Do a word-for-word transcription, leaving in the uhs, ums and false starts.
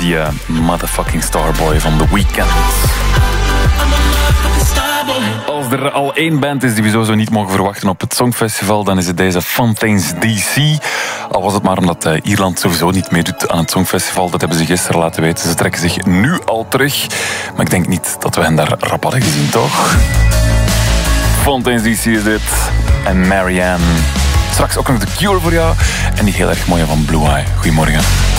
die uh, motherfucking Starboy van The Weeknd. Als er al één band is die we sowieso niet mogen verwachten op het Songfestival, dan is het deze Fontaine's D C. Al was het maar omdat uh, Ierland sowieso niet meedoet aan het Songfestival. Dat hebben ze gisteren laten weten. Ze trekken zich nu al terug. Maar ik denk niet dat we hen daar rap hadden gezien, toch? Fontaine's D C is dit. En Marianne. Straks ook nog The Cure voor jou. En die heel erg mooie van Blue Eye. Goedemorgen.